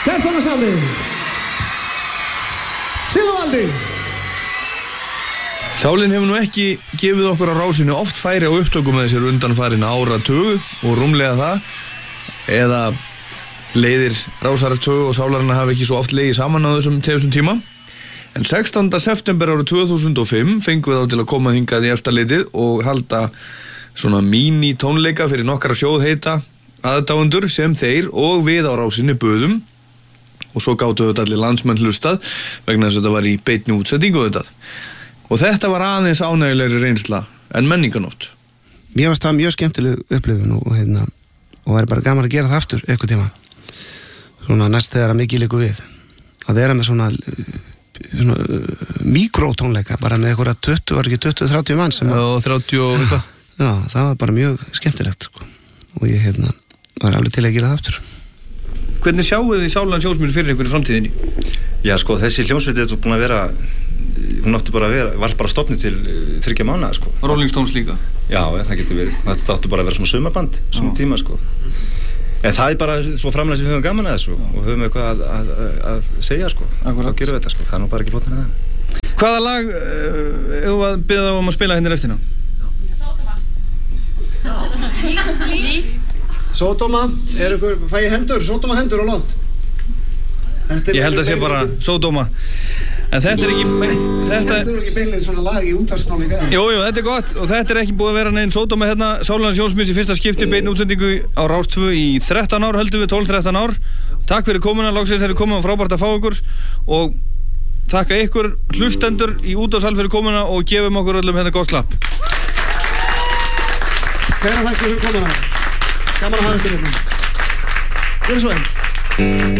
Kjartan og Salli Silvaldi. Sálin hefur nú ekki gefið okkur á rásinu oft færi á upptökum með þessir undanfarin áratug og rúmlega það, eða leiðir Rásar 2 og Sálarina hafa ekki svo oft legið saman á þessum tíma. En 16. september árið 2005 fengum við þá til að koma hingað í eftirleitið og halda svona mini tónleika fyrir nokkra sjóðheita aðdáendur sem þeir og við á rásinni buðum. Og svo gátu þetta allir landsmenn hlustað vegna þess að þetta var í beinni útsendingu þetta. Og þetta var aðeins ánægjulegri reynsla en menninganótt. Mér varst það mjög skemmtileg upplifun og væri bara gaman að gera það aftur eitthvað tíma. Svona næst þegar að mikið liggur við. Að vera með svona mikrótónleika bara með eitthvað 20-30 mann sem og 30 og eitthvað. Já, það var bara mjög skemmtilegt sko. Og ég var alveg til að gera það aftur. Hvernig sjáu þið Sálan sjónsmynd fyrir ykkur í framtíðinni? Já, sko, þessi hljómsveit er búin að vera, hún átti bara að vera, var bara stofnuð til 3 mánaða, sko. Rolling Stones líka? Já, það getur verið. Þetta átti bara að vera svona sumarband, svona tíma, sko. En það er bara svo framlega sem við höfum gaman að þessu og höfum eitthvað að segja, sko. Þá gerum við þetta, sko. Það er nú bara ekki flóknara en það. Hvaða lag hefur að biðja um að spila hérna restina? Sódóma, fæ ég hendur, Sódóma hendur og lót. Ég held að sé bara Sódóma. En þetta er ekki... Þetta er ekki beinlega svona lag í útvarpstónleika. Jú, þetta er gott og þetta er ekki búið að vera neinn Sódóma hérna. Sálan sjónsmynd í fyrsta skipti beinni útsendingu á Rás 2 í 13 ár, höldum við 12-13 ár. Takk fyrir komuna, loksins þeir eru komin og frábært að fá okkur og þakka ykkur hlustendur í útvarpssal fyrir komuna og gefum okkur öllum hérna gott klapp. Kæra þakka fyrir komuna. Gaman að hafa ykkur hérna. Gjörðu svo einn.